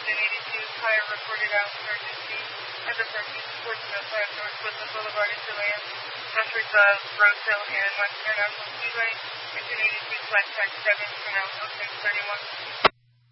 1082, Higher reported out emergency at the 1305 North Woodland Boulevard in DeLand. Traffic Rose Hill here in West International Speedway. 1082, flat track 7, pronounced 0631.